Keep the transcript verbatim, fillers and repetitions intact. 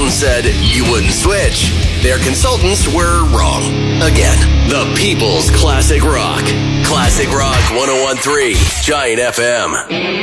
consultants said you wouldn't switch. Their consultants were wrong. Again, the People's Classic Rock. Classic Rock one oh one point three, Giant F M.